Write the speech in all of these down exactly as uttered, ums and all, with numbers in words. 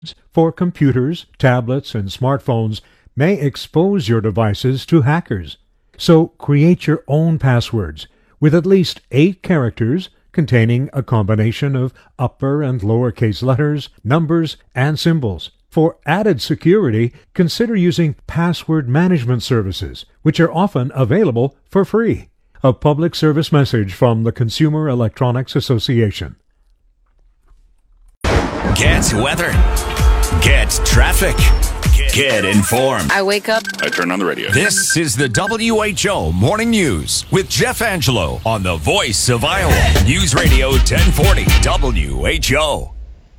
for computers, tablets, and smartphones may expose your devices to hackers. So create your own passwords with at least eight characters containing a combination of upper and lowercase letters, numbers, and symbols. For added security, consider using password management services, which are often available for free. A public service message from the Consumer Electronics Association. Get weather. Get traffic. Get informed. I wake up. I turn on the radio. This is the W H O Morning News with Jeff Angelo on the Voice of Iowa. News Radio ten forty W H O.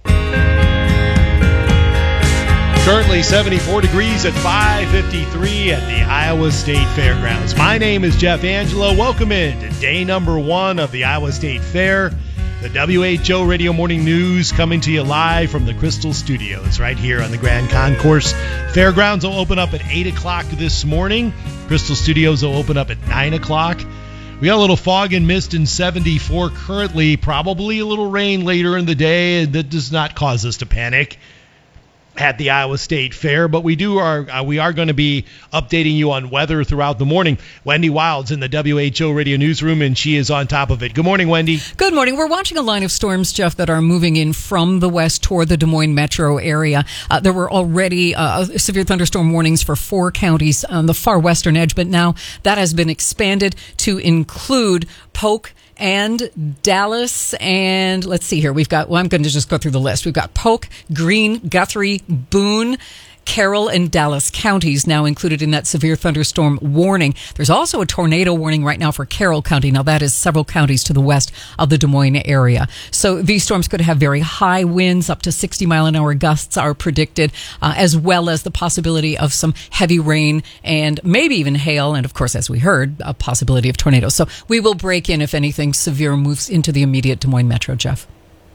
Currently seventy-four degrees at five fifty-three at the Iowa State Fairgrounds. My name is Jeff Angelo. Welcome in to day number one of the Iowa State Fair. The W H O Radio Morning News coming to you live from the Crystal Studios right here on the Grand Concourse. Fairgrounds will open up at eight o'clock this morning. Crystal Studios will open up at nine o'clock. We got a little fog and mist in seventy-four currently, probably a little rain later in the day. That does not cause us to panic at the Iowa State Fair, but we do are uh, we are going to be updating you on weather throughout the morning. Wendy Wild's in the W H O Radio Newsroom, and she is on top of it. Good morning, Wendy. Good morning. We're watching a line of storms, Jeff, that are moving in from the west toward the Des Moines metro area. Uh, there were already uh, severe thunderstorm warnings for four counties on the far western edge, but now that has been expanded to include Polk and Dallas, and let's see here. We've got, well, I'm going to just go through the list. We've got Polk, Greene, Guthrie, Boone, Carroll, and Dallas counties now included in that severe thunderstorm warning. There's also a tornado warning right now for Carroll County. Now, that is several counties to the west of the Des Moines area. So these storms could have very high winds, up to sixty mile an hour gusts are predicted, uh, as well as the possibility of some heavy rain and maybe even hail. And of course, as we heard, a possibility of tornadoes. So we will break in if anything severe moves into the immediate Des Moines metro, Jeff.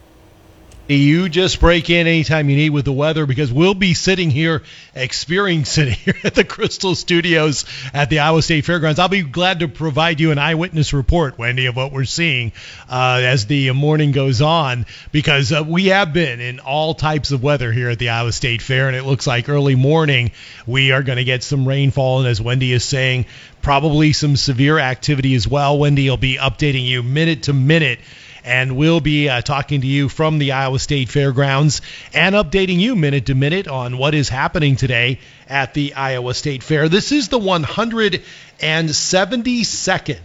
You just break in anytime you need with the weather, because we'll be sitting here experiencing here at the Crystal Studios at the Iowa State Fairgrounds. I'll be glad to provide you an eyewitness report, Wendy, of what we're seeing uh, as the morning goes on, because uh, we have been in all types of weather here at the Iowa State Fair, and it looks like early morning we are going to get some rainfall, and as Wendy is saying, probably some severe activity as well. Wendy will be updating you minute to minute, and we'll be uh, talking to you from the Iowa State Fairgrounds and updating you minute to minute on what is happening today at the Iowa State Fair. This is the one hundred seventy-second.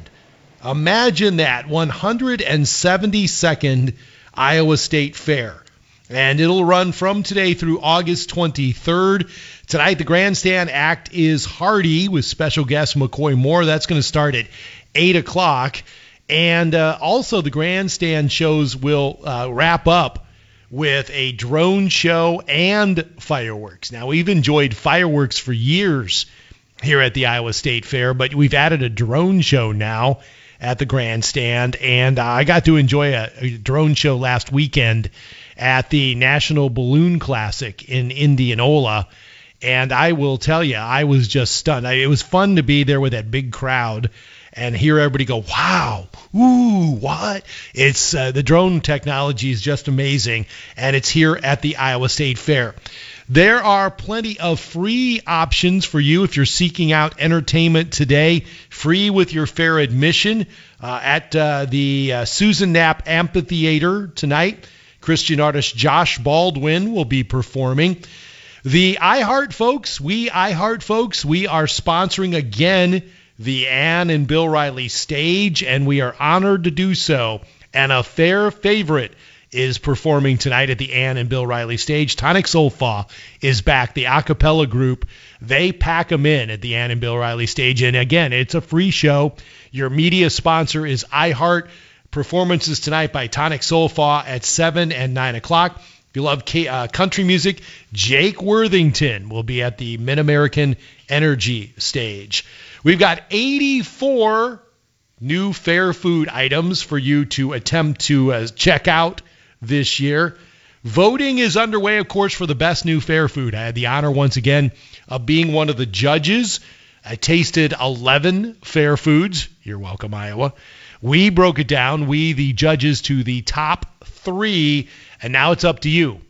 Imagine that, one hundred seventy-second Iowa State Fair. And it'll run from today through August twenty-third. Tonight, the Grandstand Act is Hardy with special guest McCoy Moore. That's going to start at eight o'clock. And uh, also the grandstand shows will uh, wrap up with a drone show and fireworks. Now, we've enjoyed fireworks for years here at the Iowa State Fair, but we've added a drone show now at the grandstand. And uh, I got to enjoy a, a drone show last weekend at the National Balloon Classic in Indianola. And I will tell you, I was just stunned. I, it was fun to be there with that big crowd and hear everybody go, wow, ooh, what? It's uh, the drone technology is just amazing, and it's here at the Iowa State Fair. There are plenty of free options for you if you're seeking out entertainment today, free with your fair admission uh, at uh, the uh, Susan Knapp Amphitheater tonight. Christian artist Josh Baldwin will be performing. The iHeart folks, we iHeart folks, we are sponsoring again the Ann and Bill Riley stage, and we are honored to do so. And a fair favorite is performing tonight at the Ann and Bill Riley stage. Tonic Solfa is back, the a cappella group. They pack them in at the Ann and Bill Riley stage. And again, it's a free show. Your media sponsor is iHeart. Performances tonight by Tonic Solfa at seven and nine o'clock. If you love K- uh, country music, Jake Worthington will be at the Mid-American Energy stage. We've got eighty-four new fair food items for you to attempt to uh, check out this year. Voting is underway, of course, for the best new fair food. I had the honor once again of being one of the judges. I tasted eleven fair foods. You're welcome, Iowa. We broke it down, we, the judges, to the top three, and now it's up to you.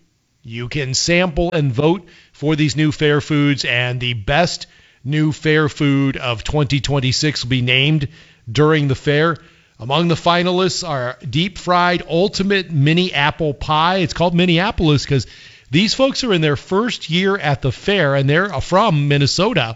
You can sample and vote for these new fair foods, and the best new fair food of twenty twenty-six will be named during the fair. Among the finalists are deep-fried ultimate mini apple pie. It's called Minneapolis because these folks are in their first year at the fair, and they're from Minnesota,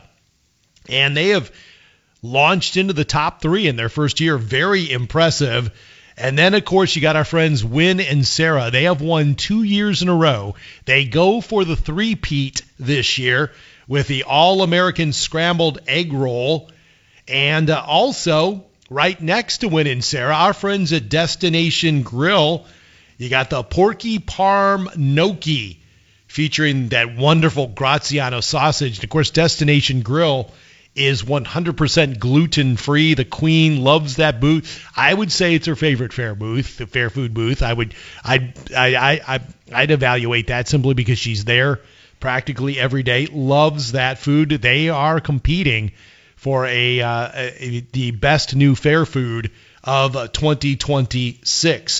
and they have launched into the top three in their first year. Very impressive. And then, of course, you got our friends Win and Sarah. They have won two years in a row. They go for the three-peat this year with the All-American Scrambled Egg Roll. And uh, also, right next to Win and Sarah, our friends at Destination Grill, you got the Porky Parm Gnocchi featuring that wonderful Graziano sausage. And, of course, Destination Grill is one hundred percent gluten-free. The Queen loves that booth. I would say it's her favorite fair booth, the fair food booth. I would, I'd, I, I, I'd evaluate that simply because she's there practically every day. Loves that food. They are competing for a, uh, a the best new fair food of twenty twenty-six.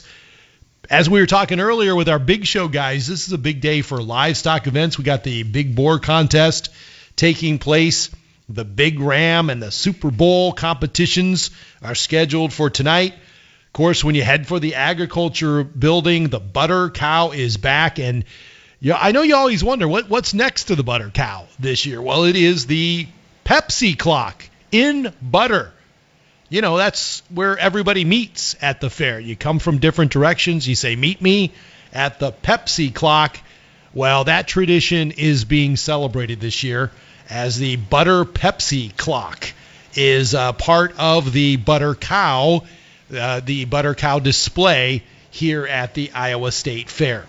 As we were talking earlier with our big show guys, this is a big day for livestock events. We got the Big Boar contest taking place. The Big Ram and the Super Bowl competitions are scheduled for tonight. Of course, when you head for the agriculture building, the butter cow is back. And you know, I know you always wonder, what, what's next to the butter cow this year? Well, it is the Pepsi clock in butter. You know, that's where everybody meets at the fair. You come from different directions. You say, meet me at the Pepsi clock. Well, that tradition is being celebrated this year, as the Butter Pepsi clock is uh, part of the Butter Cow, uh, the Butter Cow display here at the Iowa State Fair.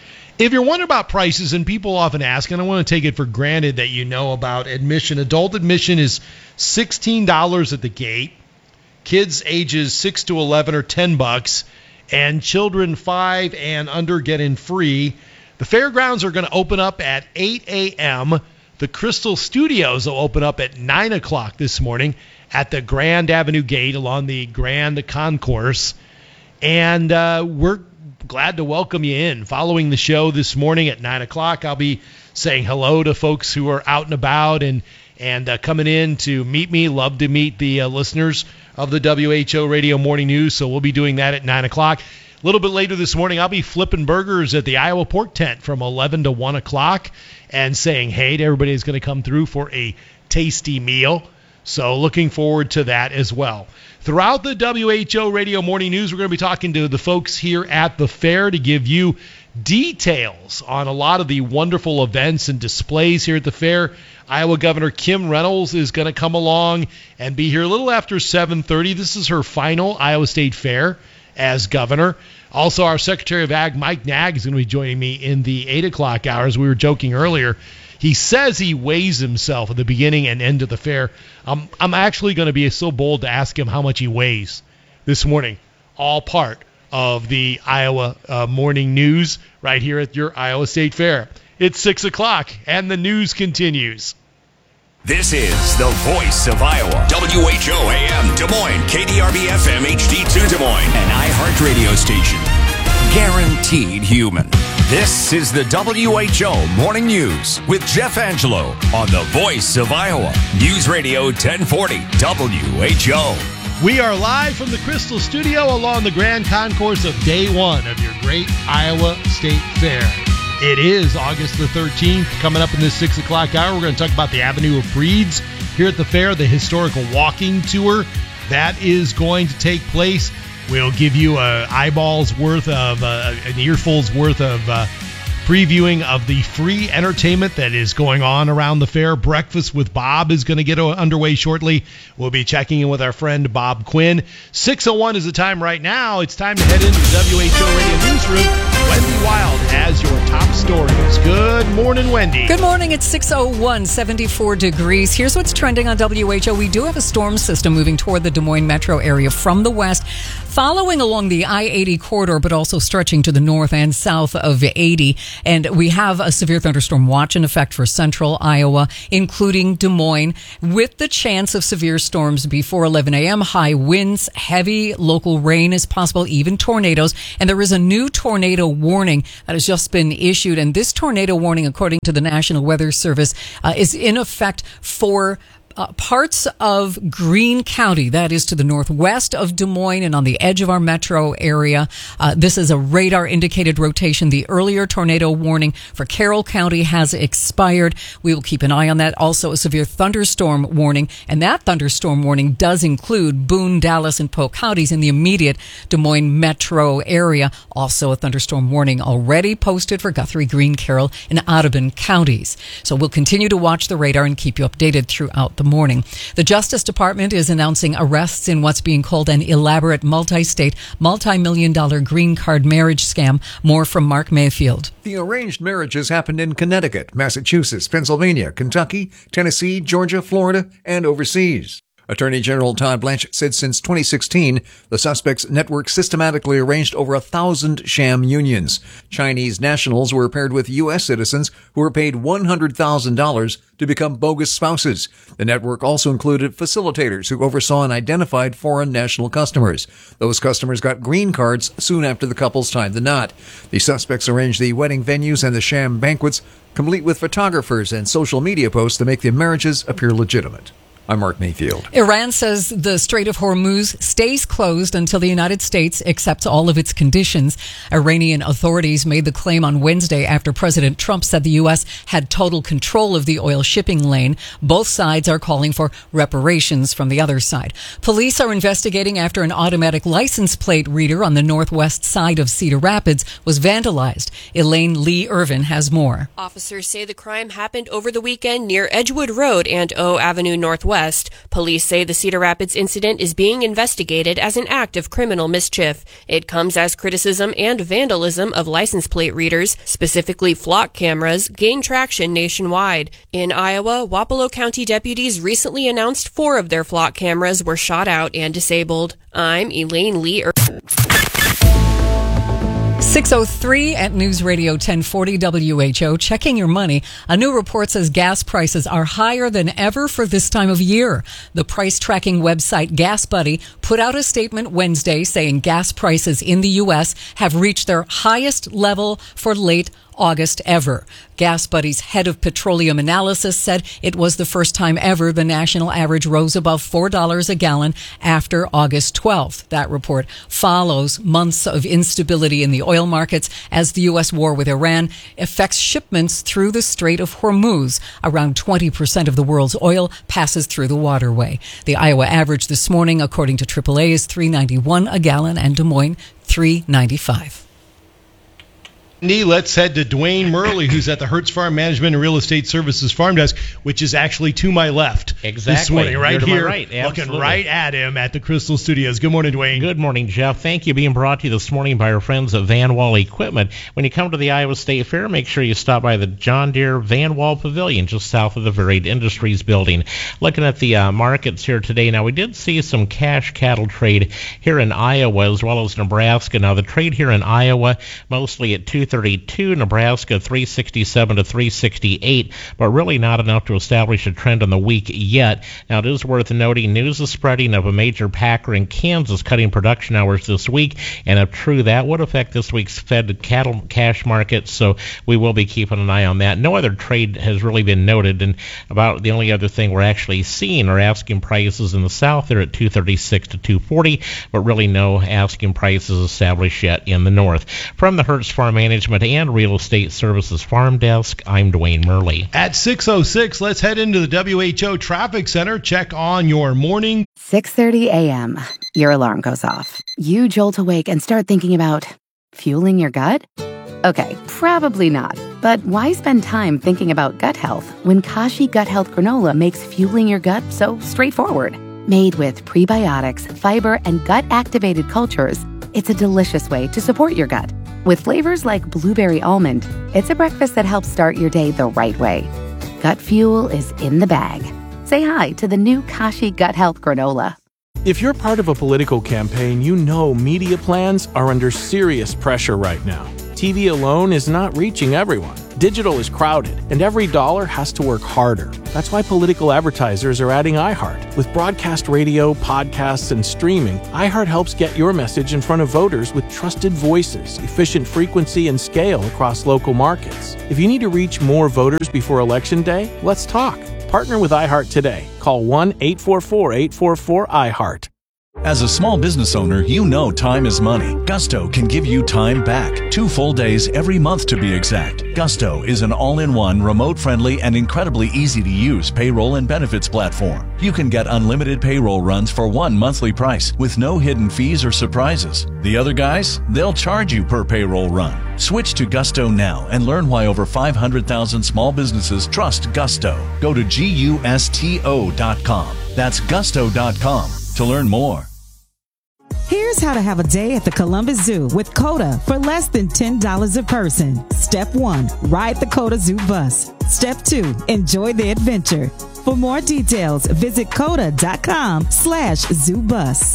If you're wondering about prices, and people often ask, and I want to take it for granted that you know about admission. Adult admission is sixteen dollars at the gate. Kids ages six to eleven are ten bucks, and children five and under get in free. The fairgrounds are going to open up at eight a.m., The Crystal Studios will open up at nine o'clock this morning at the Grand Avenue Gate along the Grand Concourse. And uh, we're glad to welcome you in. Following the show this morning at nine o'clock, I'll be saying hello to folks who are out and about and, and uh, coming in to meet me. Love to meet the uh, listeners of the W H O Radio Morning News, so we'll be doing that at nine o'clock. A little bit later this morning, I'll be flipping burgers at the Iowa Pork Tent from eleven to one o'clock and saying hey to everybody who's going to come through for a tasty meal. So looking forward to that as well. Throughout the W H O Radio Morning News, we're going to be talking to the folks here at the fair to give you details on a lot of the wonderful events and displays here at the fair. Iowa Governor Kim Reynolds is going to come along and be here a little after seven thirty. This is her final Iowa State Fair as governor. Also, our Secretary of Ag, Mike Nag, is going to be joining me in the eight o'clock hours. We were joking earlier. He says he weighs himself at the beginning and end of the fair. Um, I'm actually going to be so bold to ask him how much he weighs this morning. All part of the Iowa uh, Morning News right here at your Iowa State Fair. It's six o'clock, and the news continues. This is the voice of Iowa. W H O A M Des Moines, K D R B F M H D two Des Moines, an iHeart radio station. Guaranteed human. This is the W H O Morning News with Jeff Angelo on the voice of Iowa. News Radio ten forty W H O. We are live from the Crystal Studio along the Grand Concourse of day one of your great Iowa State Fair. It is August the thirteenth. Coming up in this six o'clock hour, we're going to talk about the Avenue of Breeds here at the fair, the historical walking tour. That is going to take place. We'll give you a eyeballs worth of, uh, an earful's worth of uh, previewing of the free entertainment that is going on around the fair. Breakfast with Bob is going to get underway shortly. We'll be checking in with our friend Bob Quinn. six oh one is the time right now. It's time to head into the W H O Radio Newsroom. Wendy Wild has your top stories. Good morning, Wendy. Good morning. It's six oh one, seventy-four degrees. Here's what's trending on W H O. We do have a storm system moving toward the Des Moines metro area from the west. following along the I eighty corridor, but also stretching to the north and south of eighty. And we have a severe thunderstorm watch in effect for central Iowa, including Des Moines, with the chance of severe storms before eleven a.m. High winds, heavy local rain is possible, even tornadoes. And there is a new tornado warning that has just been issued. And this tornado warning, according to the National Weather Service, uh, is in effect for Uh, parts of Greene County, that is to the northwest of Des Moines and on the edge of our metro area. Uh, this is a radar-indicated rotation. The earlier tornado warning for Carroll County has expired. We will keep an eye on that. Also, a severe thunderstorm warning, and that thunderstorm warning does include Boone, Dallas, and Polk counties in the immediate Des Moines metro area. Also, a thunderstorm warning already posted for Guthrie, Greene, Carroll, and Audubon counties. So we'll continue to watch the radar and keep you updated throughout the morning. The Justice Department is announcing arrests in what's being called an elaborate multi-state, multi-million dollar green card marriage scam. More from Mark Mayfield. The arranged marriages happened in Connecticut, Massachusetts, Pennsylvania, Kentucky, Tennessee, Georgia, Florida, and overseas. Attorney General Todd Blanchett said since twenty sixteen, the suspects' network systematically arranged over a thousand sham unions. Chinese nationals were paired with U S citizens who were paid one hundred thousand dollars to become bogus spouses. The network also included facilitators who oversaw and identified foreign national customers. Those customers got green cards soon after the couples tied the knot. The suspects arranged the wedding venues and the sham banquets, complete with photographers and social media posts to make the marriages appear legitimate. I'm Mark Mayfield. Iran says the Strait of Hormuz stays closed until the United States accepts all of its conditions. Iranian authorities made the claim on Wednesday after President Trump said the U S had total control of the oil shipping lane. Both sides are calling for reparations from the other side. Police are investigating after an automatic license plate reader on the northwest side of Cedar Rapids was vandalized. Elaine Lee Irvin has more. Officers say the crime happened over the weekend near Edgewood Road and O Avenue Northwest. Police say the Cedar Rapids incident is being investigated as an act of criminal mischief. It comes as criticism and vandalism of license plate readers, specifically flock cameras, gain traction nationwide. In Iowa, Wapello County deputies recently announced four of their flock cameras were shot out and disabled. I'm Elaine Lee. six oh three at News Radio ten forty W H O. Checking your money. A new report says gas prices are higher than ever for this time of year. The price tracking website GasBuddy put out a statement Wednesday saying gas prices in the U S have reached their highest level for late August ever. GasBuddy's head of petroleum analysis said it was the first time ever the national average rose above four dollars a gallon after August twelfth. That report follows months of instability in the oil markets as the U S war with Iran affects shipments through the Strait of Hormuz. Around twenty percent of the world's oil passes through the waterway. The Iowa average this morning, according to triple A, is three ninety-one a gallon and Des Moines three ninety-five. Let's head to Dwayne Murley, who's at the Hertz Farm Management and Real Estate Services Farm Desk, which is actually to my left. Exactly. This morning, right You're here, right. looking right at him at the Crystal Studios. Good morning, Dwayne. Good morning, Jeff. Thank you. Being brought to you this morning by our friends at Van Wall Equipment. When you come to the Iowa State Fair, make sure you stop by the John Deere Van Wall Pavilion just south of the Varied Industries building. Looking at the uh, markets here today, now we did see some cash cattle trade here in Iowa as well as Nebraska. Now the trade here in Iowa mostly at two thirty-two, Nebraska three sixty-seven to three sixty-eight, but really not enough to establish a trend on the week yet. Now it is worth noting news is spreading of a major packer in Kansas cutting production hours this week, and if true, that would affect this week's Fed cattle cash market, so we will be keeping an eye on that. No other trade has really been noted, and about the only other thing we're actually seeing are asking prices in the south. They're at two thirty-six to two forty, but really no asking prices established yet in the north. From the Hertz Farm Management and Real Estate Services Farm Desk, I'm Dwayne Murley. At six oh six, let's head into the W H O Traffic Center. Check on your morning. six thirty a.m. Your alarm goes off. You jolt awake and start thinking about fueling your gut? Okay, probably not. But why spend time thinking about gut health when Kashi Gut Health Granola makes fueling your gut so straightforward? Made with prebiotics, fiber, and gut-activated cultures, it's a delicious way to support your gut. With flavors like blueberry almond, it's a breakfast that helps start your day the right way. Gut fuel is in the bag. Say hi to the new Kashi Gut Health Granola. If you're part of a political campaign, you know media plans are under serious pressure right now. T V alone is not reaching everyone. Digital is crowded, and every dollar has to work harder. That's why political advertisers are adding iHeart. With broadcast radio, podcasts, and streaming, iHeart helps get your message in front of voters with trusted voices, efficient frequency, and scale across local markets. If you need to reach more voters before Election Day, let's talk. Partner with iHeart today. Call one eight four four, eight four four, I heart. As a small business owner, you know time is money. Gusto can give you time back. Two full days every month to be exact. Gusto is an all-in-one, remote-friendly, and incredibly easy-to-use payroll and benefits platform. You can get unlimited payroll runs for one monthly price with no hidden fees or surprises. The other guys, they'll charge you per payroll run. Switch to Gusto now and learn why over five hundred thousand small businesses trust Gusto. Go to gusto dot com. That's gusto dot com to learn more. Here's how to have a day at the Columbus Zoo with COTA for less than ten dollars a person. Step one, ride the COTA Zoo bus. Step two, enjoy the adventure. For more details, visit coda dot com slash zoo bus.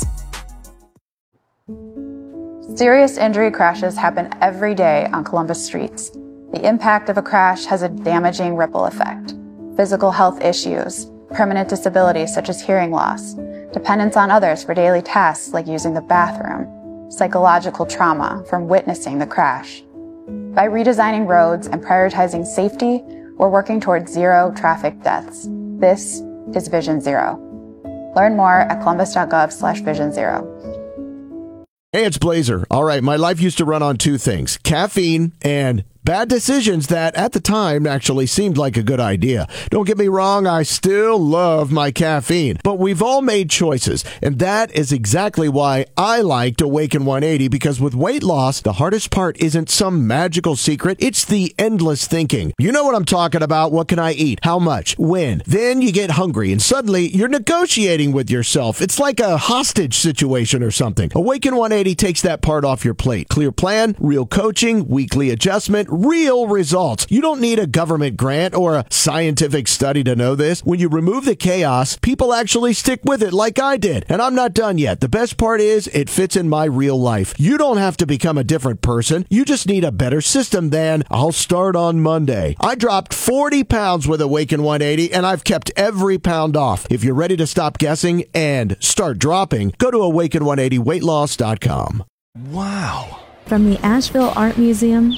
Serious injury crashes happen every day on Columbus streets. The impact of a crash has a damaging ripple effect. Physical health issues, permanent disabilities such as hearing loss, dependence on others for daily tasks like using the bathroom, psychological trauma from witnessing the crash. By redesigning roads and prioritizing safety, we're working towards zero traffic deaths. This is Vision Zero. Learn more at columbus dot gov slash vision zero. Hey, it's Blazer. All right, my life used to run on two things, caffeine and bad decisions that at the time actually seemed like a good idea. Don't get me wrong, I still love my caffeine, but we've all made choices, and that is exactly why I liked Awaken one eighty, because with weight loss, the hardest part isn't some magical secret, it's the endless thinking. You know what I'm talking about. What can I eat? How much? When? Then you get hungry, and suddenly you're negotiating with yourself. It's like a hostage situation or something. Awaken one eighty takes that part off your plate. Clear plan, real coaching, weekly adjustment, real results. You don't need a government grant or a scientific study to know this. When you remove the chaos, people actually stick with it like I did. And I'm not done yet. The best part is it fits in my real life. You don't have to become a different person. You just need a better system than I'll start on Monday. I dropped forty pounds with Awaken one eighty and I've kept every pound off. If you're ready to stop guessing and start dropping, go to awaken one eighty weight loss dot com. Wow. From the Asheville Art Museum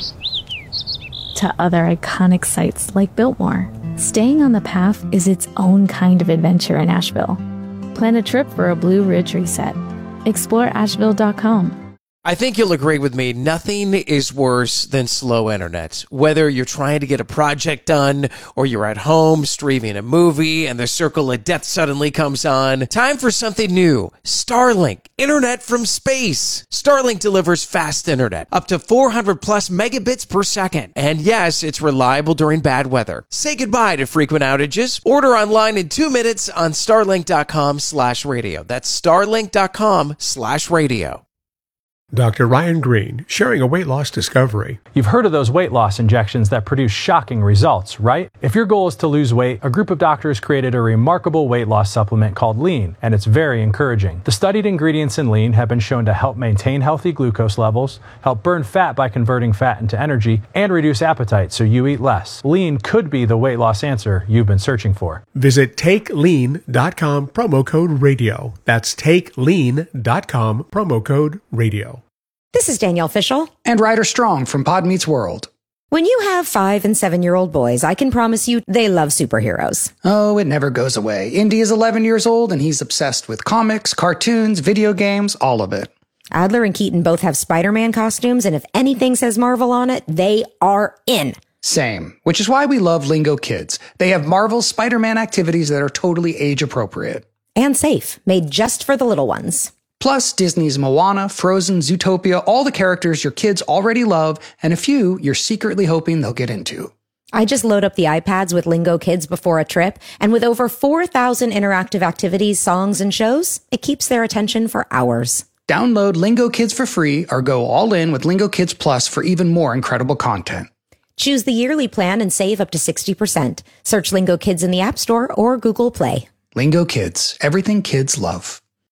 to other iconic sites like Biltmore, staying on the path is its own kind of adventure in Asheville. Plan a trip for a Blue Ridge reset. Explore asheville dot com. I think you'll agree with me, nothing is worse than slow internet. Whether you're trying to get a project done or you're at home streaming a movie and the circle of death suddenly comes on, time for something new. Starlink, internet from space. Starlink delivers fast internet, up to four hundred plus megabits per second. And yes, it's reliable during bad weather. Say goodbye to frequent outages. Order online in two minutes on starlink dot com slash radio. That's starlink dot com slash radio. Doctor Ryan Green, sharing a weight loss discovery. You've heard of those weight loss injections that produce shocking results, right? If your goal is to lose weight, a group of doctors created a remarkable weight loss supplement called Lean, and it's very encouraging. The studied ingredients in Lean have been shown to help maintain healthy glucose levels, help burn fat by converting fat into energy, and reduce appetite so you eat less. Lean could be the weight loss answer you've been searching for. Visit take lean dot com, promo code radio. That's take lean dot com, promo code radio. This is Danielle Fishel. And Ryder Strong from Pod Meets World. When you have five and seven-year-old boys, I can promise you they love superheroes. Oh, it never goes away. Indy is eleven years old, and he's obsessed with comics, cartoons, video games, all of it. Adler and Keaton both have Spider-Man costumes, and if anything says Marvel on it, they are in. Same, which is why we love Lingo Kids. They have Marvel's Spider-Man activities that are totally age-appropriate. And safe, made just for the little ones. Plus, Disney's Moana, Frozen, Zootopia, all the characters your kids already love, and a few you're secretly hoping they'll get into. I just load up the iPads with Lingo Kids before a trip, and with over four thousand interactive activities, songs, and shows, it keeps their attention for hours. Download Lingo Kids for free or go all in with Lingo Kids Plus for even more incredible content. Choose the yearly plan and save up to sixty percent. Search Lingo Kids in the App Store or Google Play. Lingo Kids, everything kids love.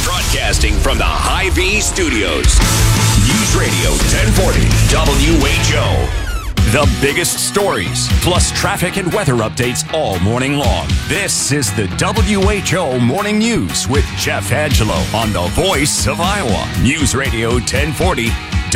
Broadcasting from the Hy-Vee Studios. News Radio ten forty W H O. The biggest stories, plus traffic and weather updates all morning long. This is the W H O Morning News with Jeff Angelo on the Voice of Iowa. News Radio ten forty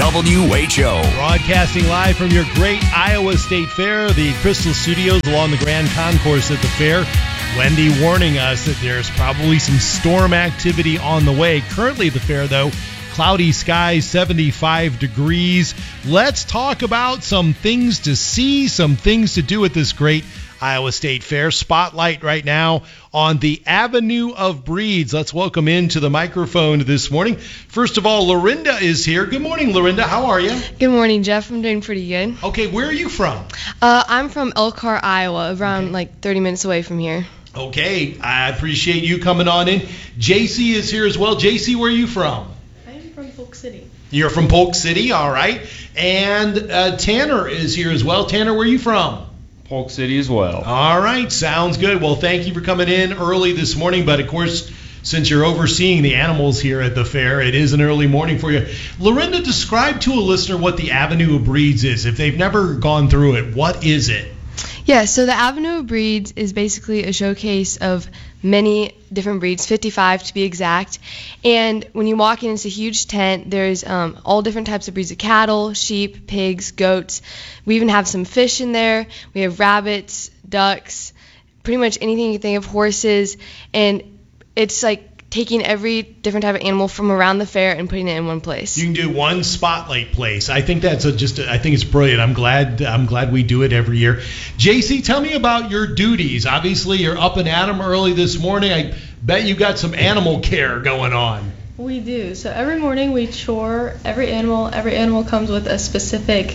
W H O. Broadcasting live from your great Iowa State Fair, the Crystal Studios along the Grand Concourse at the fair. Wendy warning us that there's probably some storm activity on the way. Currently at the fair, though, cloudy skies, seventy-five degrees. Let's talk about some things to see, some things to do at this great Iowa State Fair. Spotlight right now on the Avenue of Breeds. Let's welcome into the microphone this morning. First of all, Lorinda is here. Good morning, Lorinda. How are you? Good morning, Jeff. I'm doing pretty good. Okay, where are you from? Uh, I'm from Elkhart, Iowa, around okay. like thirty minutes away from here. Okay, I appreciate you coming on in. J C is here as well. J C, where are you from? From Polk City. You're from Polk City, all right. And uh, Tanner is here as well. Tanner, where are you from? Polk City as well. All right, sounds good. Well, thank you for coming in early this morning. But, of course, since you're overseeing the animals here at the fair, it is an early morning for you. Lorinda, describe to a listener what the Avenue of Breeds is. If they've never gone through it, what is it? Yeah, so the Avenue of Breeds is basically a showcase of many different breeds, fifty-five to be exact. And when you walk in, it's a huge tent. There's um, all different types of breeds of cattle, sheep, pigs, goats. We even have some fish in there. We have rabbits, ducks, pretty much anything you think of, horses. And it's like taking every different type of animal from around the fair and putting it in one place. You can do one spotlight place. I think that's a, just. A, I think it's brilliant. I'm glad. I'm glad we do it every year. J C, tell me about your duties. Obviously, you're up and at 'em early this morning. I bet you got some animal care going on. We do. So every morning we chore every animal. Every animal comes with a specific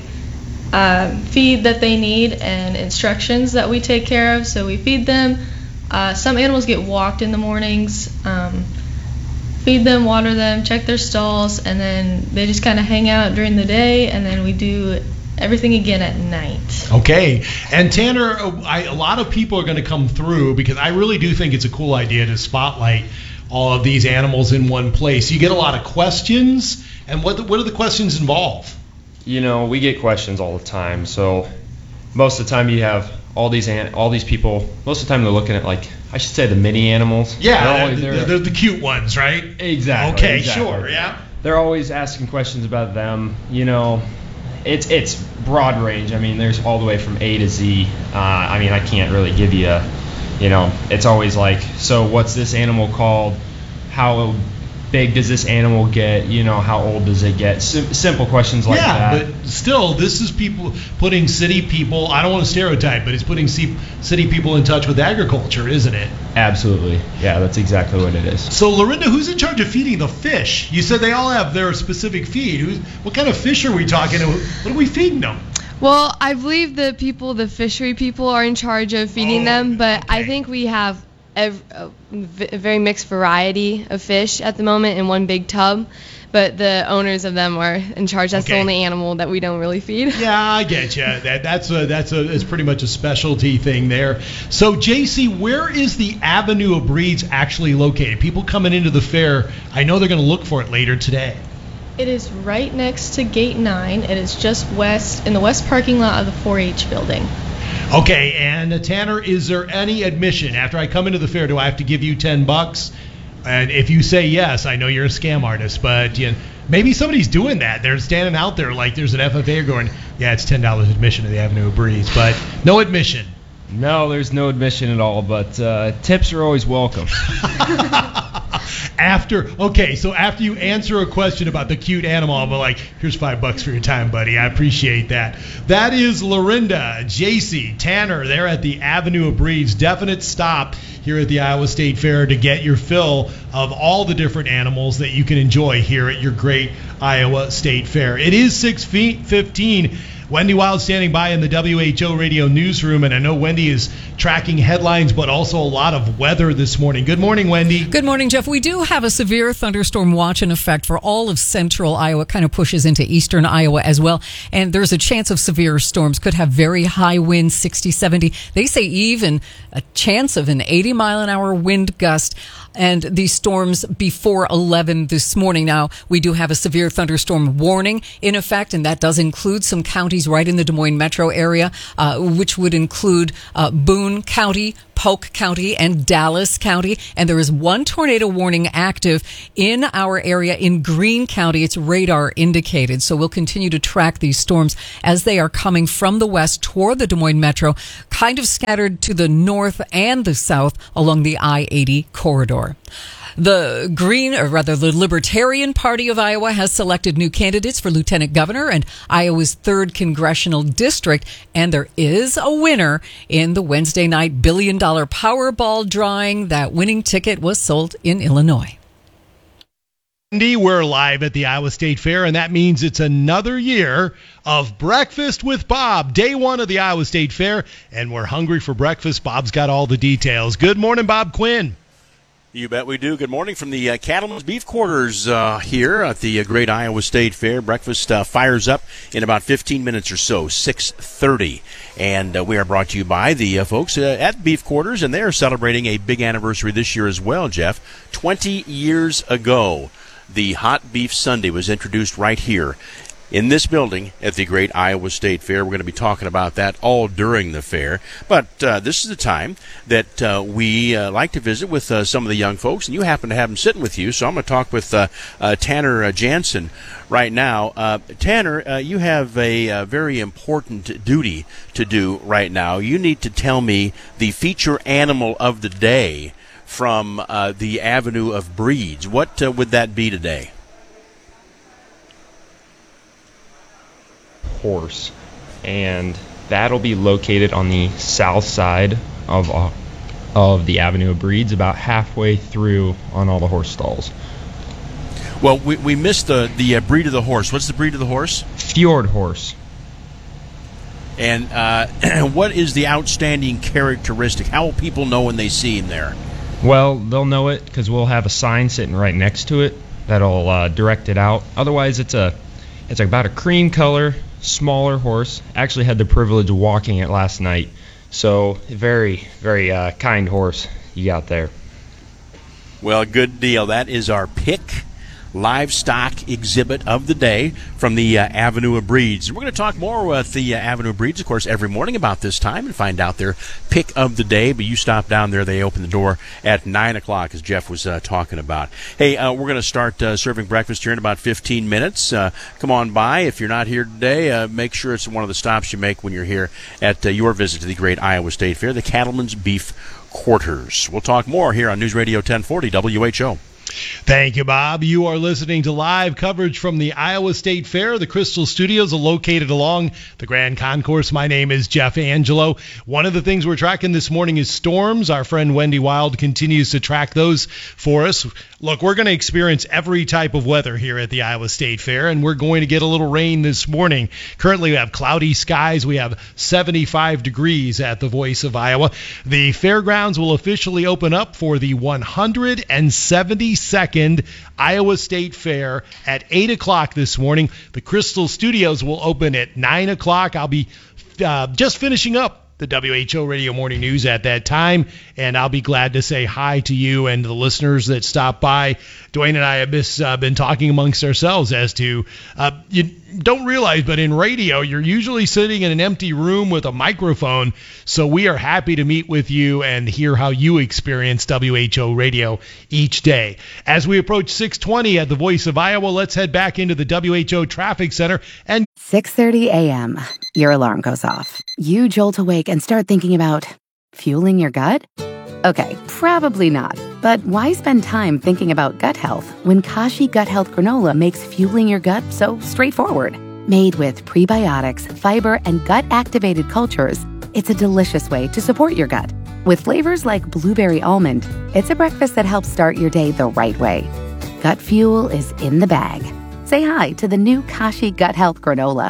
um, feed that they need and instructions that we take care of. So we feed them. Uh, some animals get walked in the mornings, um, feed them, water them, check their stalls, and then they just kind of hang out during the day, and then we do everything again at night. Okay. And Tanner, I, a lot of people are going to come through because I really do think it's a cool idea to spotlight all of these animals in one place. You get a lot of questions, and what, the, what do the questions involve? You know, we get questions all the time, so most of the time you have all these an- all these people, most of the time they're looking at, like, I should say the mini animals. Yeah, they're, always, they're, they're the cute ones, right? Exactly. Okay, exactly. Sure, yeah. They're always asking questions about them. You know, it's it's broad range. I mean, there's all the way from A to Z. Uh, I mean, I can't really give you a, you know, it's always like, so what's this animal called? How big does this animal get? You know, how old does it get? Sim- simple questions like yeah, that. Yeah, but still, this is people putting city people, I don't want to stereotype, but it's putting city people in touch with agriculture, isn't it? Absolutely. Yeah, that's exactly what it is. So, Lorinda, who's in charge of feeding the fish? You said they all have their specific feed. Who's, what kind of fish are we talking? What are we feeding them? Well, I believe the people, the fishery people, are in charge of feeding oh, them, but okay. I think we have a very mixed variety of fish at the moment in one big tub, but the owners of them are in charge. That's okay. The only animal that we don't really feed. Yeah, I get you. That that's a that's a it's pretty much a specialty thing there. So, J C, where is the Avenue of Breeds actually located? People coming into the fair, I know they're going to look for it later today. It is right next to Gate nine. It is just west in the west parking lot of the four H building. Okay, and uh, Tanner, is there any admission? After I come into the fair, do I have to give you ten bucks? And if you say yes, I know you're a scam artist, but you know, maybe somebody's doing that. They're standing out there like there's an F F A going, yeah, it's ten dollars admission to the Avenue of Breeds, but no admission. No, there's no admission at all, but uh, tips are always welcome. After, okay, so after you answer a question about the cute animal, I'm like, here's five bucks for your time, buddy. I appreciate that. That is Lorinda, J C, Tanner. They're at the Avenue of Breeds. Definite stop here at the Iowa State Fair to get your fill of all the different animals that you can enjoy here at your great Iowa State Fair. It is six fifteen. Wendy Wild standing by in the W H O radio newsroom, and I know Wendy is tracking headlines, but also a lot of weather this morning. Good morning, Wendy. Good morning, Jeff. We do have a severe thunderstorm watch in effect for all of central Iowa. It kind of pushes into eastern Iowa as well, and there's a chance of severe storms. Could have very high winds, sixty, seventy. They say even a chance of an eighty mile an hour wind gust. And these storms before eleven this morning. Now, we do have a severe thunderstorm warning in effect, and that does include some counties right in the Des Moines metro area, uh, which would include uh, Boone County, Polk County, and Dallas County. And there is one tornado warning active in our area in Greene County. It's radar indicated. So we'll continue to track these storms as they are coming from the west toward the Des Moines metro, kind of scattered to the north and the south along the I eighty corridor. The Green, or rather the Libertarian Party of Iowa, has selected new candidates for lieutenant governor and Iowa's third congressional district, and there is a winner in the Wednesday night billion dollar Powerball drawing. That winning ticket was sold in Illinois. Wendy, we're live at the Iowa State Fair, and that means it's another year of Breakfast with Bob, day one of the Iowa State Fair, and we're hungry for breakfast. Bob's got all the details. Good morning, Bob Quinn. You bet we do. Good morning from the uh, Cattleman's Beef Quarters uh, here at the uh, Great Iowa State Fair. Breakfast uh, fires up in about fifteen minutes or so, six thirty. And uh, we are brought to you by the uh, folks uh, at Beef Quarters, and they are celebrating a big anniversary this year as well, Jeff. twenty years ago, the Hot Beef Sundae was introduced right here in this building at the Great Iowa State Fair. We're going to be talking about that all during the fair. But uh, this is the time that uh, we uh, like to visit with uh, some of the young folks, and you happen to have them sitting with you. So I'm going to talk with uh, uh, Tanner uh, Jansen right now. Uh, Tanner, uh, you have a uh, very important duty to do right now. You need to tell me the feature animal of the day from uh, the Avenue of Breeds. What uh, would that be today? Horse, and that'll be located on the south side of uh, of the Avenue of Breeds, about halfway through on all the horse stalls. Well, we, we missed the the uh, breed of the horse. What's the breed of the horse? Fjord horse. And uh, what is the outstanding characteristic? How will people know when they see him there? Well, they'll know it because we'll have a sign sitting right next to it that'll uh, direct it out. Otherwise, it's a it's about a cream color, smaller horse. Actually had the privilege of walking it last night. So very, very uh, kind horse you got there. Well, good deal. That is our pick livestock exhibit of the day from the uh, Avenue of Breeds. We're going to talk more with the uh, Avenue of Breeds, of course, every morning about this time and find out their pick of the day. But you stop down there. They open the door at nine o'clock, as Jeff was uh, talking about. Hey, uh, we're going to start uh, serving breakfast here in about fifteen minutes. Uh, come on by. If you're not here today, uh, make sure it's one of the stops you make when you're here at uh, your visit to the Great Iowa State Fair, the Cattleman's Beef Quarters. We'll talk more here on News Radio ten forty W H O. Thank you, Bob. You are listening to live coverage from the Iowa State Fair. The Crystal Studios are located along the Grand Concourse. My name is Jeff Angelo. One of the things we're tracking this morning is storms. Our friend Wendy Wild continues to track those for us. Look, we're going to experience every type of weather here at the Iowa State Fair, and we're going to get a little rain this morning. Currently, we have cloudy skies. We have seventy-five degrees at the Voice of Iowa. The fairgrounds will officially open up for the one hundred seventy-second Iowa State Fair at eight o'clock this morning. The Crystal Studios will open at nine o'clock. I'll be uh, just finishing up the W H O Radio Morning News at that time, and I'll be glad to say hi to you and the listeners that stop by. Dwayne and I have mis, uh, been talking amongst ourselves as to, uh, you don't realize, but in radio, you're usually sitting in an empty room with a microphone, so we are happy to meet with you and hear how you experience W H O Radio each day. As we approach six twenty at the Voice of Iowa, let's head back into the W H O Traffic Center. And six thirty a.m., your alarm goes off. You jolt awake and start thinking about fueling your gut? Okay, probably not. But why spend time thinking about gut health when Kashi Gut Health Granola makes fueling your gut so straightforward? Made with prebiotics, fiber, and gut-activated cultures, it's a delicious way to support your gut. With flavors like blueberry almond, it's a breakfast that helps start your day the right way. Gut fuel is in the bag. Say hi to the new Kashi Gut Health Granola.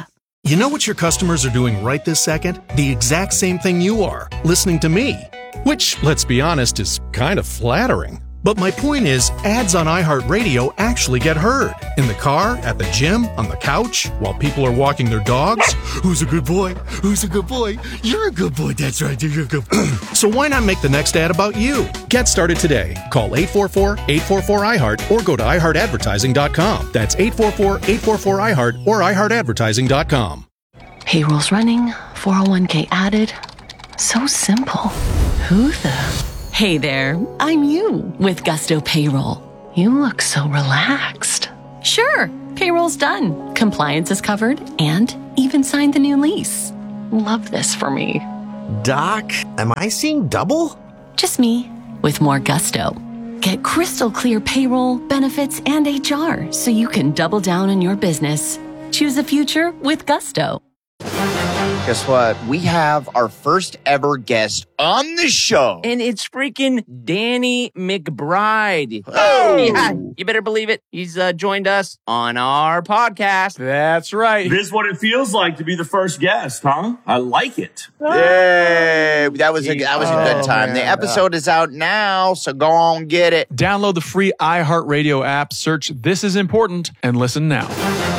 You know what your customers are doing right this second? The exact same thing you are, listening to me. Which, let's be honest, is kind of flattering. But my point is, ads on iHeartRadio actually get heard. In the car, at the gym, on the couch, while people are walking their dogs. Who's a good boy? Who's a good boy? You're a good boy, that's right, you're a good boy. So why not make the next ad about you? Get started today. Call eight four four, eight four four, I heart or go to i heart advertising dot com. That's eight four four, eight four four, I heart or i heart advertising dot com. Payroll's running, four oh one k added. So simple. Who the... Hey there, I'm you with Gusto Payroll. You look so relaxed. Sure, payroll's done. Compliance is covered and even signed the new lease. Love this for me. Doc, am I seeing double? Just me with more gusto. Get crystal clear payroll, benefits, and H R so you can double down on your business. Choose the future with Gusto. Guess what? We have our first ever guest on the show. And it's freaking Danny McBride. Oh! Yeah, you better believe it. He's uh, joined us on our podcast. That's right. This is what it feels like to be the first guest, huh? I like it. Yay! That was a, that was a good Oh, time. man. The episode is out now, so go on, get it. Download the free iHeartRadio app, search This Is Important, and listen now.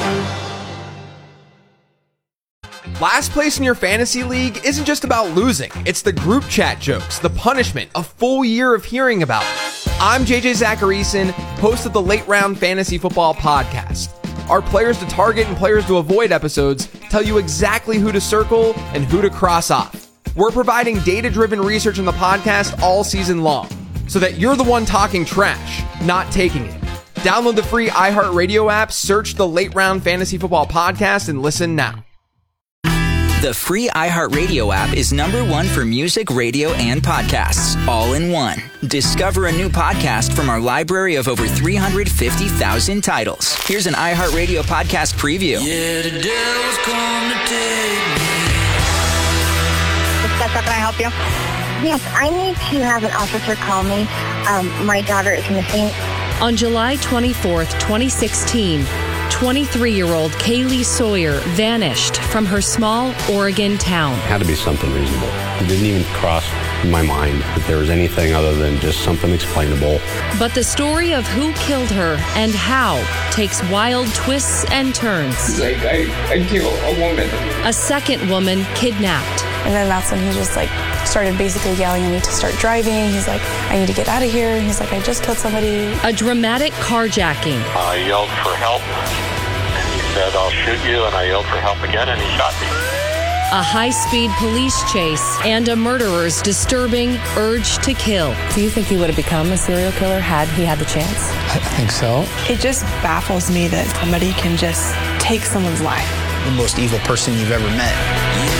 Last place in your fantasy league isn't just about losing. It's the group chat jokes, the punishment, a full year of hearing about it. I'm J J Zacharyson, host of the Late Round Fantasy Football Podcast. Our Players to Target and Players to Avoid episodes tell you exactly who to circle and who to cross off. We're providing data-driven research in the podcast all season long, so that you're the one talking trash, not taking it. Download the free iHeartRadio app, search the Late Round Fantasy Football Podcast, and listen now. The free iHeartRadio app is number one for music, radio, and podcasts, all in one. Discover a new podcast from our library of over three hundred fifty thousand titles. Here's an iHeartRadio podcast preview. Yeah, the devil's come to take me. Can I help you? Yes, I need to have an officer call me. Um, my daughter is missing. On July twenty-fourth, twenty sixteen, twenty-three-year-old Kaylee Sawyer vanished from her small Oregon town. It had to be something reasonable. It didn't even cross my mind that there was anything other than just something explainable. But the story of who killed her and how takes wild twists and turns. Like, I, I killed a woman. A second woman kidnapped. And then that's when he just like started basically yelling at me to start driving. He's like, I need to get out of here. He's like, I just killed somebody. A dramatic carjacking. I yelled for help, and he said, I'll shoot you, and I yelled for help again, and he shot me. A high-speed police chase and a murderer's disturbing urge to kill. Do you think he would have become a serial killer had he had the chance? I think so. It just baffles me that somebody can just take someone's life. The most evil person you've ever met.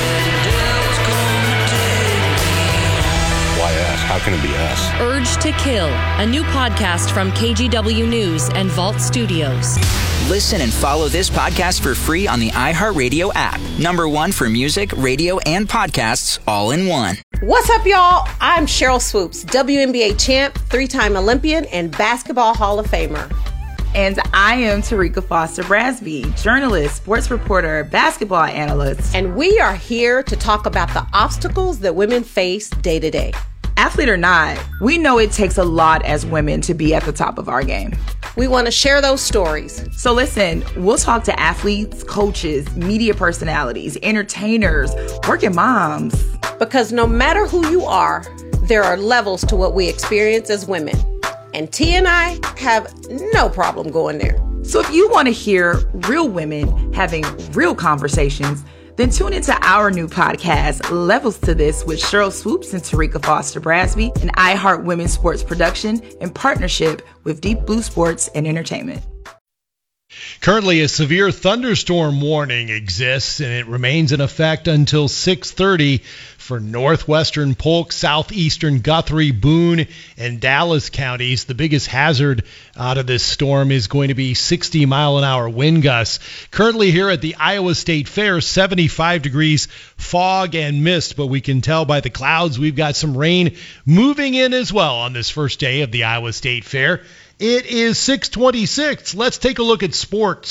Why us? How can it be us? Urge to Kill, a new podcast from K G W News and Vault Studios. Listen and follow this podcast for free on the iHeartRadio app. Number one for music, radio, and podcasts, all in one. What's up, y'all? I'm Cheryl Swoops, W N B A champ, three-time Olympian, and Basketball Hall of Famer. And I am Tarika Foster Brasby, journalist, sports reporter, basketball analyst. And we are here to talk about the obstacles that women face day to day. Athlete or not, we know it takes a lot as women to be at the top of our game. We want to share those stories. So listen, we'll talk to athletes, coaches, media personalities, entertainers, working moms. Because no matter who you are, there are levels to what we experience as women. And T and I have no problem going there. So if you want to hear real women having real conversations, then tune into our new podcast, Levels to This, with Cheryl Swoops and Tarika Foster Brasby, an iHeart Women's Sports production in partnership with Deep Blue Sports and Entertainment. Currently, a severe thunderstorm warning exists, and it remains in effect until six thirty for northwestern Polk, southeastern Guthrie, Boone, and Dallas counties. The biggest hazard out of this storm is going to be sixty mile an hour wind gusts. Currently here at the Iowa State Fair, seventy-five degrees, fog and mist, but we can tell by the clouds we've got some rain moving in as well on this first day of the Iowa State Fair. It is six twenty-six. Let's take a look at sports.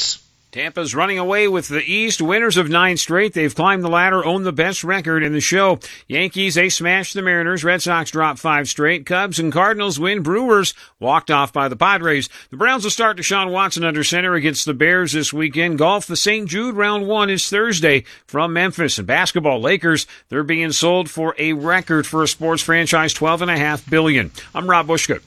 Tampa's running away with the East, winners of nine straight. They've climbed the ladder, own the best record in the show. Yankees, they smashed the Mariners. Red Sox dropped five straight. Cubs and Cardinals win. Brewers walked off by the Padres. The Browns will start Deshaun Watson under center against the Bears this weekend. Golf, the Saint Jude round one is Thursday from Memphis. And basketball, Lakers, they're being sold for a record for a sports franchise, twelve point five billion dollars. I'm Rob Bushgood.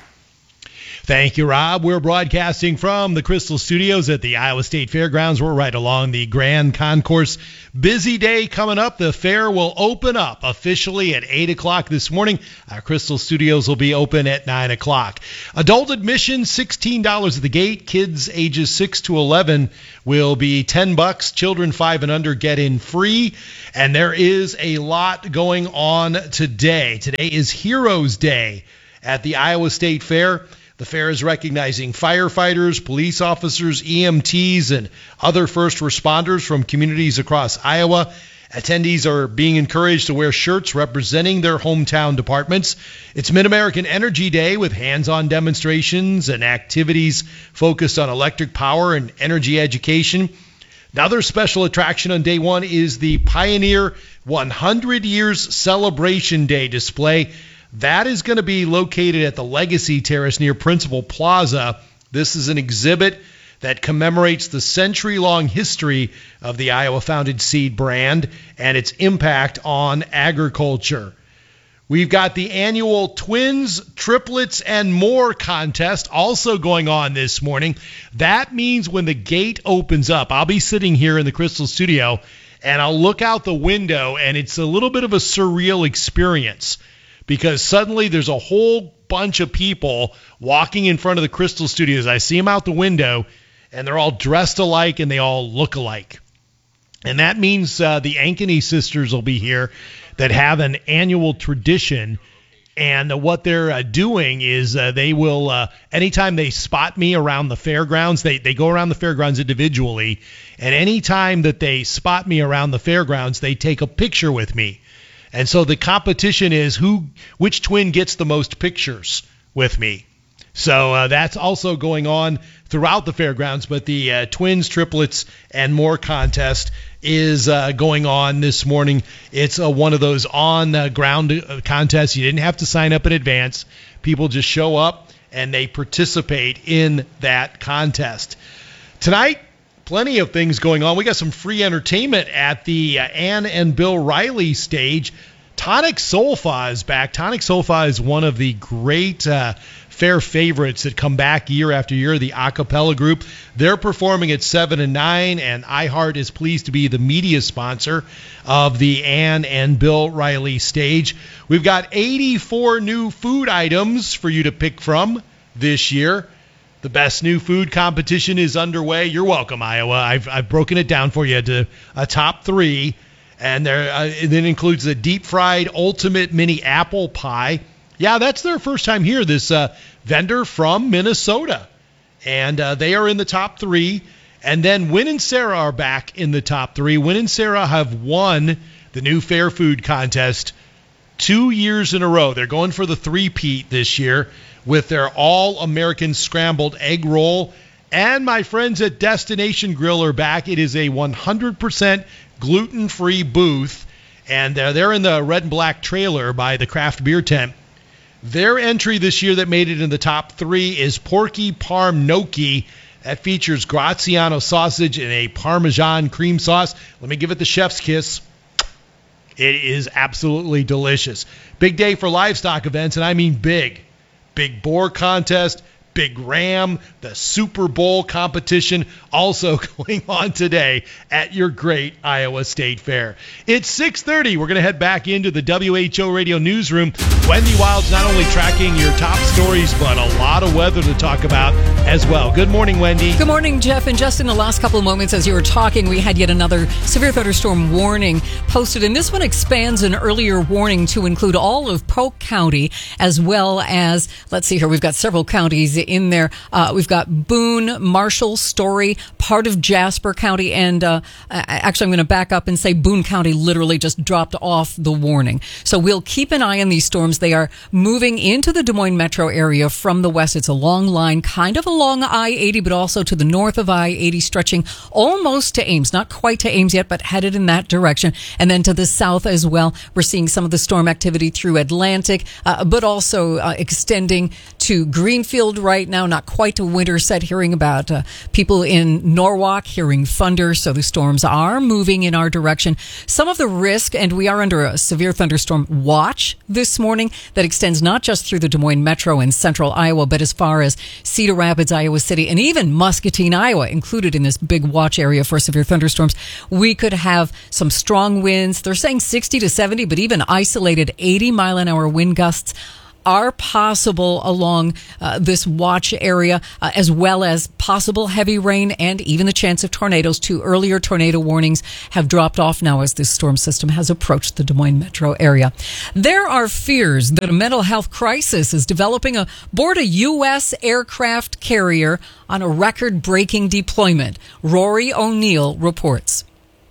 Thank you, Rob. We're broadcasting from the Crystal Studios at the Iowa State Fairgrounds. We're right along the Grand Concourse. Busy day coming up. The fair will open up officially at eight o'clock this morning. Our Crystal Studios will be open at nine o'clock. Adult admission, sixteen dollars at the gate. Kids ages six to eleven will be ten bucks. Children five and under get in free. And there is a lot going on today. Today is Heroes Day at the Iowa State Fair. The fair is recognizing firefighters, police officers, E M Ts, and other first responders from communities across Iowa. Attendees are being encouraged to wear shirts representing their hometown departments. It's Mid-American Energy Day with hands-on demonstrations and activities focused on electric power and energy education. Another special attraction on day one is the Pioneer one hundred Years Celebration Day display. That is going to be located at the Legacy Terrace near Principal Plaza. This is an exhibit that commemorates the century-long history of the Iowa-founded seed brand and its impact on agriculture. We've got the annual Twins, Triplets, and More contest also going on this morning. That means when the gate opens up, I'll be sitting here in the Crystal Studio, and I'll look out the window, and it's a little bit of a surreal experience, because suddenly there's a whole bunch of people walking in front of the Crystal Studios. I see them out the window, and they're all dressed alike, and they all look alike. And that means uh, the Ankeny sisters will be here that have an annual tradition. And uh, what they're uh, doing is uh, they will, uh, anytime they spot me around the fairgrounds, they, they go around the fairgrounds individually, and anytime that they spot me around the fairgrounds, they take a picture with me. And so the competition is who, which twin gets the most pictures with me. So uh, that's also going on throughout the fairgrounds. But the uh, Twins, Triplets, and More contest is uh, going on this morning. It's uh, one of those on-ground uh, contests. You didn't have to sign up in advance. People just show up and they participate in that contest. Tonight, plenty of things going on. We got some free entertainment at the uh, Ann and Bill Riley stage. Tonic Solfa is back. Tonic Solfa is one of the great uh, fair favorites that come back year after year, the a cappella group. They're performing at seven and nine, and iHeart is pleased to be the media sponsor of the Ann and Bill Riley stage. We've got eighty-four new food items for you to pick from this year. The best new food competition is underway. You're welcome, Iowa. I've I've broken it down for you to a top three, and there uh, it then includes the deep fried ultimate mini apple pie. Yeah, that's their first time here. This uh, vendor from Minnesota, and uh, they are in the top three. And then Win and Sarah are back in the top three. Win and Sarah have won the new Fair Food Contest two years in a row. They're going for the three-peat this year with their All-American Scrambled Egg Roll. And my friends at Destination Grill are back. It is a one hundred percent gluten-free booth, and uh, they're in the red and black trailer by the craft beer tent. Their entry this year that made it in the top three is Porky Parm Gnocchi. That features Graziano sausage and a Parmesan cream sauce. Let me give it the chef's kiss. It is absolutely delicious. Big day for livestock events, and I mean big. Big boar contest, big ram, the Super Bowl competition also going on today at your great Iowa State Fair. It's six thirty. We're going to head back into the W H O Radio newsroom. Wendy Wild's not only tracking your top stories, but a lot of weather to talk about as well. Good morning, Wendy. Good morning, Jeff. And just in the last couple of moments as you were talking, we had yet another severe thunderstorm warning posted. And this one expands an earlier warning to include all of Polk County, as well as, let's see here, we've got several counties in there. Uh, we've got Boone, Marshall, Story, part of Jasper County, and uh, actually I'm going to back up and say Boone County literally just dropped off the warning. So we'll keep an eye on these storms. They are moving into the Des Moines metro area from the west. It's a long line, kind of along I eighty, but also to the north of I eighty, stretching almost to Ames, not quite to Ames yet, but headed in that direction. And then to the south as well, we're seeing some of the storm activity through Atlantic, uh, but also uh, extending to Greenfield right now, not quite to Winterset, hearing about uh, people in Norwalk hearing thunder. So the storms are moving in our direction. Some of the risk, and we are under a severe thunderstorm watch this morning that extends not just through the Des Moines metro and central Iowa, but as far as Cedar Rapids, Iowa City, and even Muscatine, Iowa, included in this big watch area for severe thunderstorms. We could have some strong winds. They're saying sixty to seventy, but even isolated eighty mile an hour wind gusts are possible along uh, this watch area, uh, as well as possible heavy rain and even the chance of tornadoes. Two earlier tornado warnings have dropped off now as this storm system has approached the Des Moines metro area. There are fears that a mental health crisis is developing aboard a U S aircraft carrier on a record-breaking deployment. Rory O'Neill reports.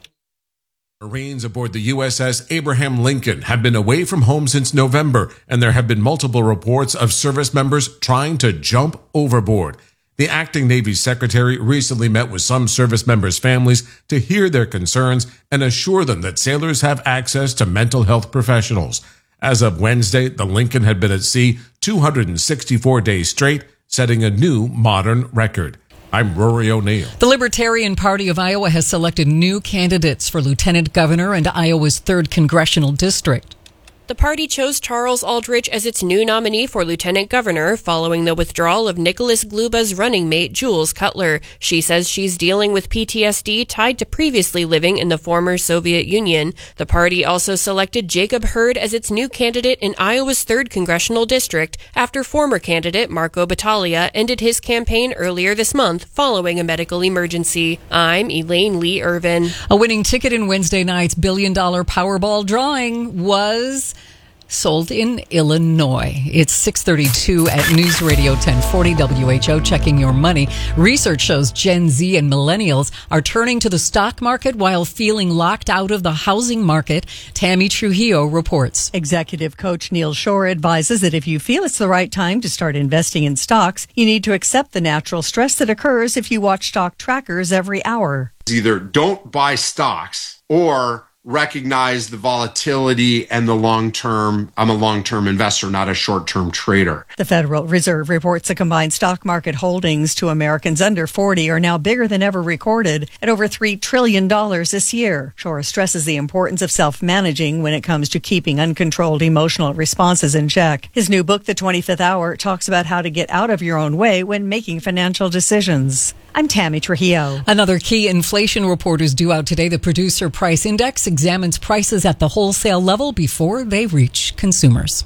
Marines aboard the U S S Abraham Lincoln have been away from home since November, and there have been multiple reports of service members trying to jump overboard. The acting Navy secretary recently met with some service members' families to hear their concerns and assure them that sailors have access to mental health professionals. As of Wednesday, the Lincoln had been at sea two hundred sixty-four days straight, setting a new modern record. I'm Rory O'Neill. The Libertarian Party of Iowa has selected new candidates for lieutenant governor in Iowa's third congressional district. The party chose Charles Aldrich as its new nominee for lieutenant governor following the withdrawal of Nicholas Gluba's running mate, Jules Cutler. She says she's dealing with P T S D tied to previously living in the former Soviet Union. The party also selected Jacob Hurd as its new candidate in Iowa's third congressional district after former candidate Marco Battaglia ended his campaign earlier this month following a medical emergency. I'm Elaine Lee Irvin. A winning ticket in Wednesday night's billion-dollar Powerball drawing was sold in Illinois. It's six thirty-two at News Radio ten forty W H O, checking your money. Research shows Gen Z and millennials are turning to the stock market while feeling locked out of the housing market. Tammy Trujillo reports. Executive coach Neil Shore advises that if you feel it's the right time to start investing in stocks, you need to accept the natural stress that occurs if you watch stock trackers every hour. Either don't buy stocks or recognize the volatility and the long-term. I'm a long-term investor, not a short-term trader. The Federal Reserve reports the combined stock market holdings to Americans under forty are now bigger than ever recorded at over three trillion dollars this year. Shore stresses the importance of self-managing when it comes to keeping uncontrolled emotional responses in check. His new book, The twenty-fifth Hour, talks about how to get out of your own way when making financial decisions. I'm Tammy Trujillo. Another key inflation report is due out today. The Producer Price Index examines prices at the wholesale level before they reach consumers.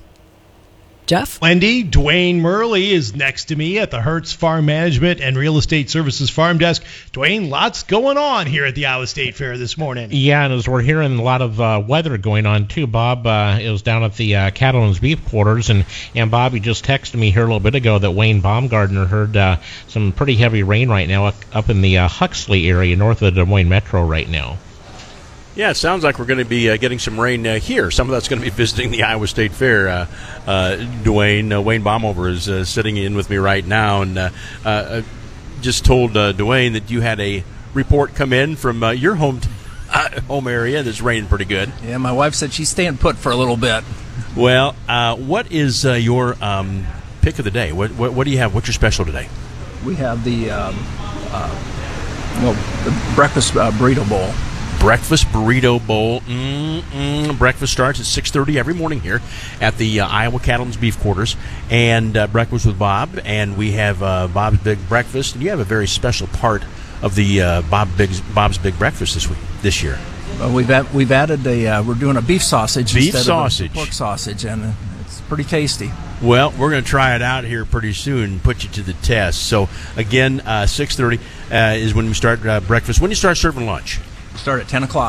Jeff? Wendy, Dwayne Murley is next to me at the Hertz Farm Management and Real Estate Services Farm Desk. Dwayne, lots going on here at the Iowa State Fair this morning. Yeah, and as we're hearing a lot of uh, weather going on, too, Bob, uh, it was down at the uh, Cattleman's Beef Quarters, and, and Bob, you just texted me here a little bit ago that Wayne Baumgartner heard uh, some pretty heavy rain right now up, up in the uh, Huxley area north of the Des Moines Metro right now. Yeah, it sounds like we're going to be uh, getting some rain uh, here. Some of that's going to be visiting the Iowa State Fair. Uh, uh, Dwayne, uh, Wayne Baumover is uh, sitting in with me right now, and uh, uh, just told uh, Dwayne that you had a report come in from uh, your home t- uh, home area that's raining pretty good. Yeah, my wife said she's staying put for a little bit. Well, uh, what is uh, your um, pick of the day? What, what what do you have? What's your special today? We have the um, uh, well the breakfast uh, burrito bowl. Breakfast burrito bowl. Mm-mm. Breakfast starts at six thirty every morning here at the uh, Iowa Cattleman's Beef Quarters, and uh, breakfast with Bob. And we have uh, Bob's Big Breakfast, and you have a very special part of the uh, Bob Big's, Bob's Big Breakfast this week, this year. Well, we've ad- we've added a uh, we're doing a beef sausage beef instead sausage. of a pork sausage, and it's pretty tasty. Well, we're going to try it out here pretty soon and put you to the test. So again, uh, six thirty uh, is when we start uh, breakfast. When do you start serving lunch? Start at ten o'clock.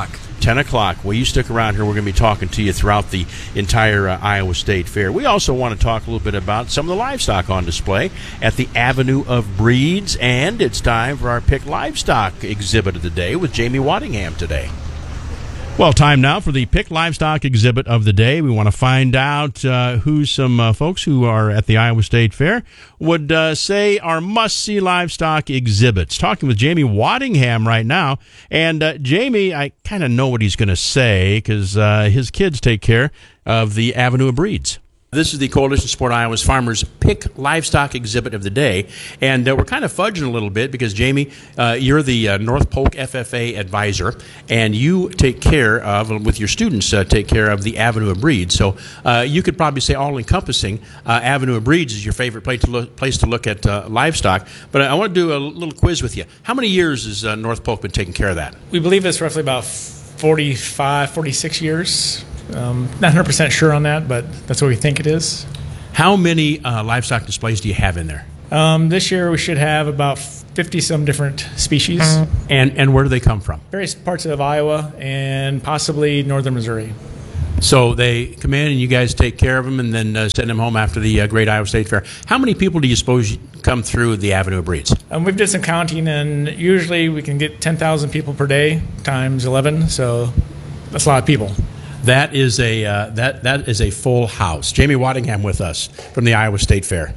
ten o'clock. Well, you stick around here. We're going to be talking to you throughout the entire uh, Iowa State Fair. We also want to talk a little bit about some of the livestock on display at the Avenue of Breeds, and it's time for our Pick Livestock exhibit of the day with Jamie Waddingham today. Well, time now for the Pick Livestock exhibit of the day. We want to find out uh, who some uh, folks who are at the Iowa State Fair would uh, say are must-see livestock exhibits. Talking with Jamie Waddingham right now. And uh, Jamie, I kind of know what he's going to say because uh, his kids take care of the Avenue of Breeds. This is the Coalition Support Iowa's Farmers Pick Livestock exhibit of the day, and uh, we're kind of fudging a little bit because, Jamie, uh, you're the uh, North Polk F F A advisor, and you take care of, with your students, uh, take care of the Avenue of Breeds. So uh, you could probably say all-encompassing, uh, Avenue of Breeds is your favorite place to look, place to look at uh, livestock. But I want to do a little quiz with you. How many years has uh, North Polk been taking care of that? We believe it's roughly about forty-five, forty-six years. Um, not one hundred percent sure on that, but that's what we think it is. How many uh, livestock displays do you have in there? Um, this year we should have about fifty-some different species. And and where do they come from? Various parts of Iowa and possibly northern Missouri. So they come in and you guys take care of them and then uh, send them home after the uh, Great Iowa State Fair. How many people do you suppose come through the Avenue of Breeds? Um, we've did some counting, and usually we can get ten thousand people per day times eleven, so that's a lot of people. That is a uh, that that is a full house. Jamie Waddingham with us from the Iowa State Fair.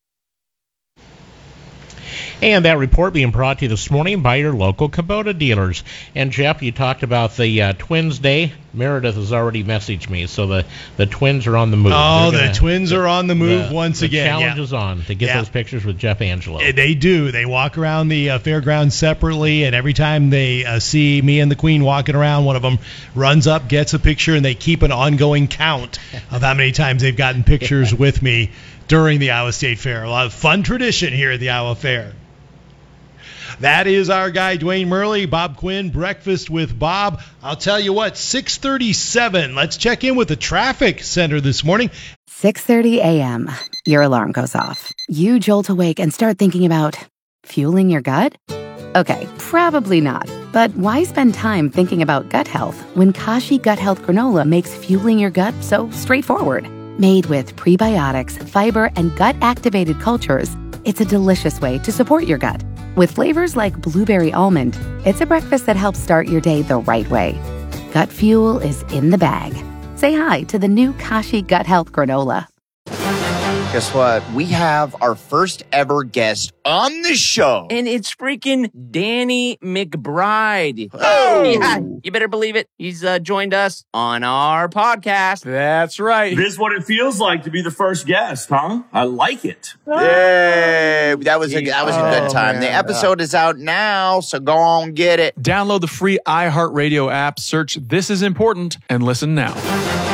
And that report being brought to you this morning by your local Kubota dealers. And Jeff, you talked about the uh, Twins Day. Meredith has already messaged me, so the, the Twins are on the move. Oh, gonna, the Twins are on the move the, once the again. The challenge yeah. is on to get yeah. those pictures with Jeff Angelo. They do. They walk around the uh, fairgrounds separately, and every time they uh, see me and the Queen walking around, one of them runs up, gets a picture, and they keep an ongoing count of how many times they've gotten pictures with me during the Iowa State Fair. A lot of fun tradition here at the Iowa Fair. That is our guy, Dwayne Murley. Bob Quinn, Breakfast with Bob. I'll tell you what, six thirty-seven. Let's check in with the traffic center this morning. six thirty a.m. Your alarm goes off. You jolt awake and start thinking about fueling your gut? Okay, probably not. But why spend time thinking about gut health when Kashi Gut Health Granola makes fueling your gut so straightforward? Made with prebiotics, fiber, and gut-activated cultures, it's a delicious way to support your gut. With flavors like blueberry almond, it's a breakfast that helps start your day the right way. Gut fuel is in the bag. Say hi to the new Kashi Gut Health Granola. Guess what? We have our first ever guest on the show. And it's freaking Danny McBride. Oh! Yeah, you better believe it. He's uh, joined us on our podcast. That's right. This is what it feels like to be the first guest, huh? I like it. Yay! That was a, that was a good Oh, time. man. The episode is out now, so go on get it. Download the free iHeartRadio app, search This Is Important, and listen now.